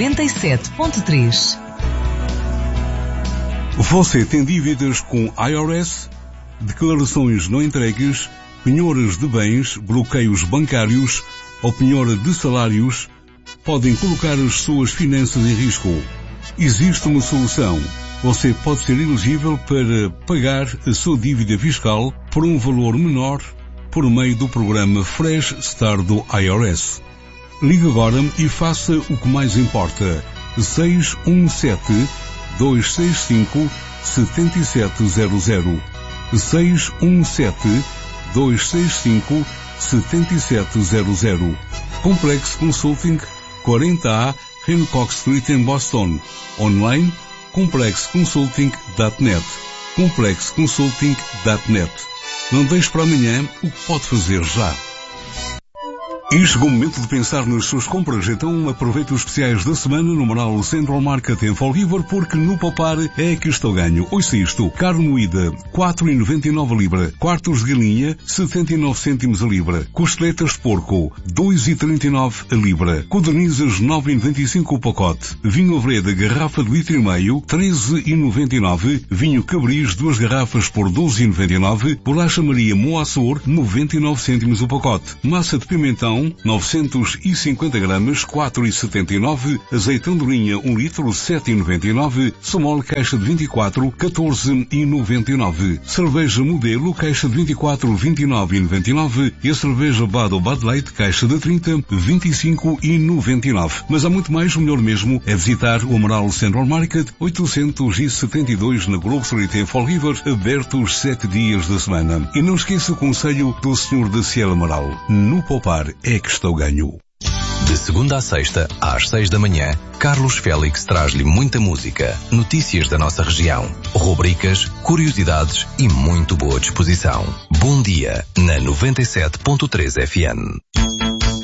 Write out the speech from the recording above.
97.3. Você tem dívidas com IRS? Declarações não entregues, penhoras de bens, bloqueios bancários ou penhora de salários podem colocar as suas finanças em risco. Existe uma solução. Você pode ser elegível para pagar a sua dívida fiscal por um valor menor por meio do programa Fresh Start do IRS. Ligue agora e faça o que mais importa. 617-265-7700. 617-265-7700. Complex Consulting, 40A, Hancock Street em Boston. Online, complexconsulting.net. complexconsulting.net. Não deixe para amanhã o que pode fazer já. E chegou o momento de pensar nas suas compras, então aproveite os especiais da semana no Moral Central Market em Fall River, porque no poupar é que estou ganho. Ouça isto: carne moída, 4,99 a libra, quartos de galinha, 79 cêntimos a libra, costeletas de porco, 2,39 a libra, codornizas, 9,95 o pacote, vinho Avreda, garrafa de litro e meio, 13,99, vinho Cabris, 2 garrafas por 12,99, bolacha Maria Moaçor, 99 cêntimos o pacote, massa de pimentão, 950 gramas, 4,79, azeitão de linha 1 litro, 7,99, somol caixa de 24, 14,99, cerveja modelo caixa de 24, 29,99 e a cerveja Bud ou Bud Light caixa de 30, 25,99. Mas há muito mais, o melhor mesmo é visitar o Amaral Central Market, 872 na Grove Street em Fall River, abertos 7 dias da semana. E não esqueça o conselho do Sr. Daciel Amaral: no poupar é que estou ganho. De segunda a sexta, às 6 da manhã, Carlos Félix traz-lhe muita música, notícias da nossa região, rubricas, curiosidades e muito boa disposição. Bom dia na 97.3 FM.